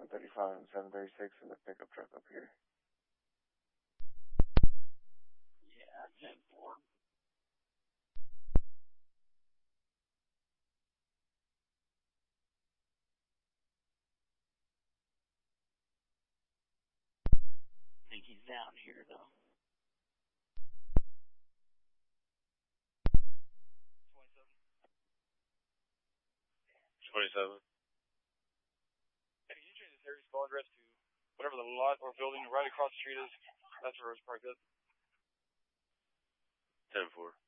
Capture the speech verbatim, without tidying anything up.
seven thirty-five and seven thirty-six in the pickup truck up here. Yeah, ten four. I think he's down here, though. twenty-seven. Hey, can you change this Harry's call address to whatever the lot or building right across the street is? That's where it's parked at. ten four.